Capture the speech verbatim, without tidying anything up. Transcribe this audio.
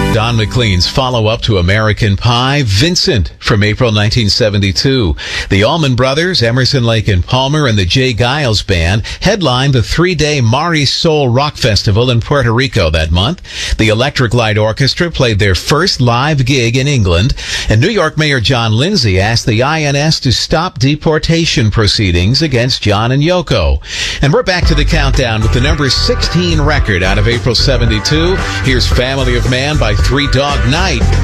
Don McLean's follow-up to American Pie, Vincent, from April nineteen seventy-two. The Allman Brothers, Emerson, Lake and Palmer, and the Jay Giles Band headlined the three-day Mari Soul Rock Festival in Puerto Rico that month. The Electric Light Orchestra played their first live gig in England, and New York Mayor John Lindsay asked the I N S to stop deportation proceedings against John and Yoko. And we're back to the countdown with the number sixteen record out of April seventy-two. Here's Family of Man by Three Dog Night.